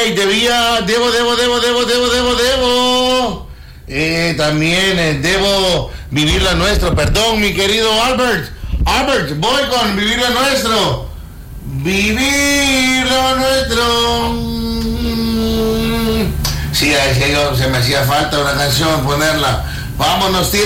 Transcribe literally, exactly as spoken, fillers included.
Ay, debía, debo, debo, debo, debo, debo, debo, debo. Eh, también eh, debo vivir lo nuestro. Perdón, mi querido Albert. Albert, voy con vivir lo nuestro. Vivir lo nuestro. Sí, ahí se me hacía falta una canción, ponerla. Vámonos, tira.